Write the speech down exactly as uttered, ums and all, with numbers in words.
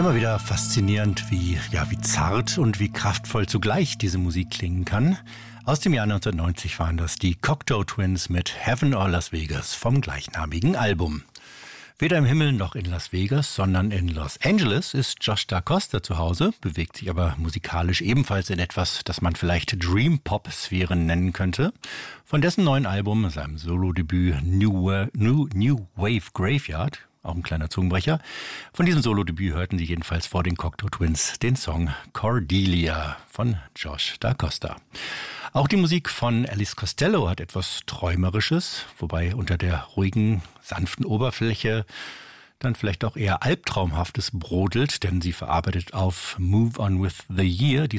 Immer wieder faszinierend, wie, ja, wie zart und wie kraftvoll zugleich diese Musik klingen kann. Aus dem Jahr neunzehnhundertneunzig waren das die Cocteau Twins mit Heaven or Las Vegas vom gleichnamigen Album. Weder im Himmel noch in Las Vegas, sondern in Los Angeles ist Josh DaCosta zu Hause, bewegt sich aber musikalisch ebenfalls in etwas, das man vielleicht Dream-Pop-Sphären nennen könnte. Von dessen neuen Album, seinem Solo-Debüt New, New, New Wave Graveyard, auch ein kleiner Zungenbrecher. Von diesem Solo-Debüt hörten Sie jedenfalls vor den Cocteau Twins den Song Cordelia von Josh DaCosta. Auch die Musik von Elvis Costello hat etwas Träumerisches, wobei unter der ruhigen, sanften Oberfläche dann vielleicht auch eher Albtraumhaftes brodelt, denn sie verarbeitet auf Move On With The Year die